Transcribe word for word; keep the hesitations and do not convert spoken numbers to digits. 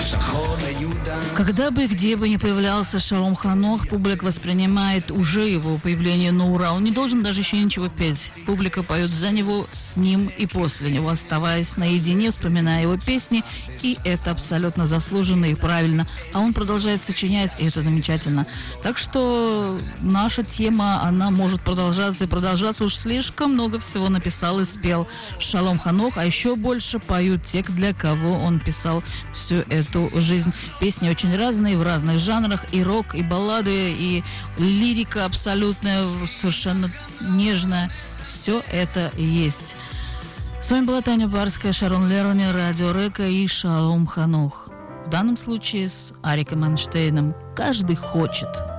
Когда бы и где бы ни появлялся Шалом Ханох, публика воспринимает уже его появление на ура. Он не должен даже еще ничего петь. Публика поет за него, с ним и после него, оставаясь наедине, вспоминая его песни. И это абсолютно заслуженно и правильно. А он продолжает сочинять, и это замечательно. Так что наша тема, она может продолжаться и продолжаться. Уж слишком много всего написал и спел Шалом Ханох. А еще больше поют те, для кого он писал всю эту жизнь. Песни очень разные, в разных жанрах. И рок, и баллады, и лирика абсолютная, совершенно нежная. Все это есть. С вами была Таня Барская, Шарон Лерони, Радио Река и Шалом Ханох. В данном случае с Ариком Эйнштейном. Каждый хочет.